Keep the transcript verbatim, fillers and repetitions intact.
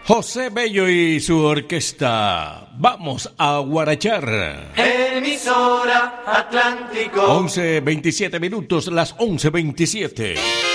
José Bello y su orquesta. Vamos a guarachar. Emisora Atlántico. once veintisiete minutos, las once veintisiete.